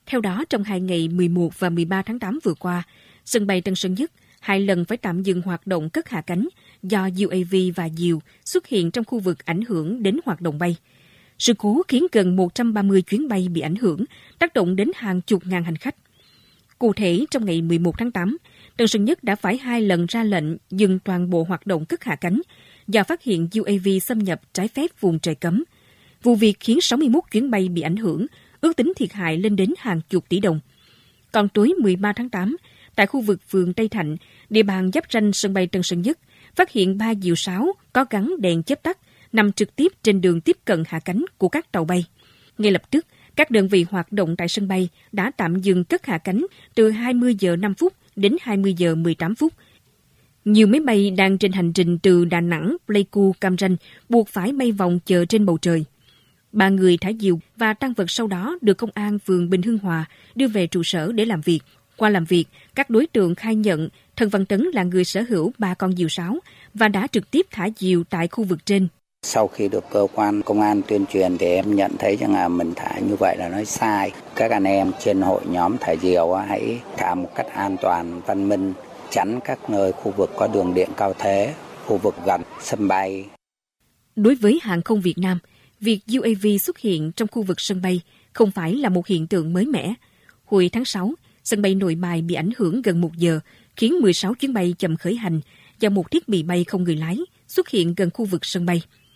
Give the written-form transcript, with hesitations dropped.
Theo đó, trong 2 ngày 11 và 13 tháng 8 vừa qua, sân bay Tân Sơn Nhất 2 lần phải tạm dừng hoạt động cất hạ cánh do UAV và diều xuất hiện trong khu vực ảnh hưởng đến hoạt động bay. Sự cố khiến gần 130 chuyến bay bị ảnh hưởng, tác động đến hàng chục ngàn hành khách. Cụ thể, trong ngày 11 tháng 8, Tân Sơn Nhất đã phải 2 lần ra lệnh dừng toàn bộ hoạt động cất hạ cánh do phát hiện UAV xâm nhập trái phép vùng trời cấm. Vụ việc khiến 61 chuyến bay bị ảnh hưởng, ước tính thiệt hại lên đến hàng chục tỷ đồng. Còn tối 13 tháng 8, tại khu vực phường Tây Thạnh, địa bàn giáp ranh sân bay Tân Sơn Nhất, phát hiện 3 diều sáo có gắn đèn chớp tắt nằm trực tiếp trên đường tiếp cận hạ cánh của các tàu bay. Ngay lập tức, các đơn vị hoạt động tại sân bay đã tạm dừng cất hạ cánh từ 20 giờ 5 phút đến 20 giờ 18 phút. Nhiều máy bay đang trên hành trình từ Đà Nẵng, Pleiku, Cam Ranh buộc phải bay vòng chờ trên bầu trời. 3 người thả diều và tang vật sau đó được công an phường Bình Hưng Hòa đưa về trụ sở để làm việc. Qua làm việc, các đối tượng khai nhận Thân Văn Tấn là người sở hữu 3 con diều sáo và đã trực tiếp thả diều tại khu vực trên. Sau khi được cơ quan công an tuyên truyền thì em nhận thấy rằng là mình thả như vậy là nói sai. Các anh em trên hội nhóm thả diều hãy thả một cách an toàn, văn minh, tránh các nơi khu vực có đường điện cao thế, khu vực gần sân bay. Đối với hàng không Việt Nam, việc UAV xuất hiện trong khu vực sân bay không phải là một hiện tượng mới mẻ. Hồi tháng 6, sân bay Nội Bài bị ảnh hưởng gần 1 giờ, khiến 16 chuyến bay chậm khởi hành do một thiết bị bay không người lái xuất hiện gần khu vực sân bay.